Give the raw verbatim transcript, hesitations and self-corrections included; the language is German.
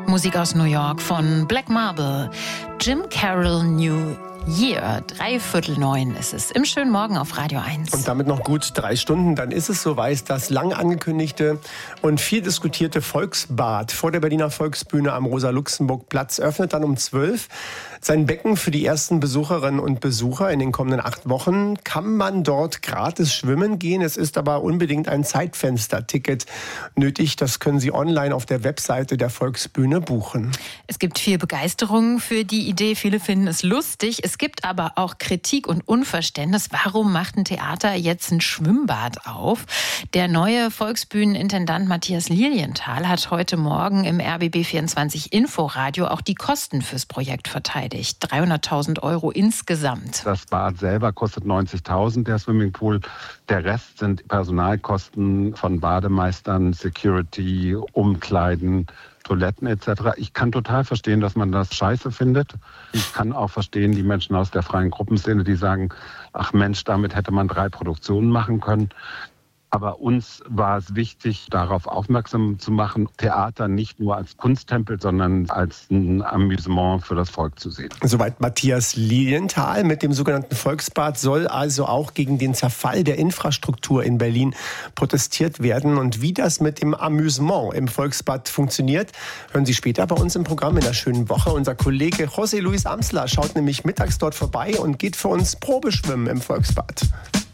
Musik aus New York von Black Marble. Jim Carroll New Year. Drei Viertel neun ist es. Im schönen Morgen auf Radio eins. Und damit noch gut drei Stunden. Dann ist es soweit. Das lang angekündigte und viel diskutierte Volksbad vor der Berliner Volksbühne am Rosa-Luxemburg-Platz öffnet dann um zwölf. Sein Becken für die ersten Besucherinnen und Besucher in den kommenden acht Wochen. Kann man dort gratis schwimmen gehen? Es ist aber unbedingt ein Zeitfenster-Ticket nötig. Das können Sie online auf der Webseite der Volksbühne buchen. Es gibt viel Begeisterung für die Idee. Viele finden es lustig. Es gibt aber auch Kritik und Unverständnis. Warum macht ein Theater jetzt ein Schwimmbad auf? Der neue Volksbühnenintendant Matthias Lilienthal hat heute Morgen im R B B vierundzwanzig Inforadio auch die Kosten fürs Projekt verteidigt. dreihunderttausend Euro insgesamt. Das Bad selber kostet neunzigtausend, der Swimmingpool. Der Rest sind Personalkosten von Bademeistern, Security, Umkleiden, Toiletten et cetera. Ich kann total verstehen, dass man das scheiße findet. Ich kann auch verstehen, die Menschen aus der freien Gruppenszene, die sagen, ach Mensch, damit hätte man drei Produktionen machen können. Aber uns war es wichtig, darauf aufmerksam zu machen, Theater nicht nur als Kunsttempel, sondern als ein Amüsement für das Volk zu sehen. Soweit Matthias Lilienthal. Mit dem sogenannten Volksbad soll also auch gegen den Zerfall der Infrastruktur in Berlin protestiert werden. Und wie das mit dem Amüsement im Volksbad funktioniert, hören Sie später bei uns im Programm in der schönen Woche. Unser Kollege José Luis Amsler schaut nämlich mittags dort vorbei und geht für uns Probeschwimmen im Volksbad.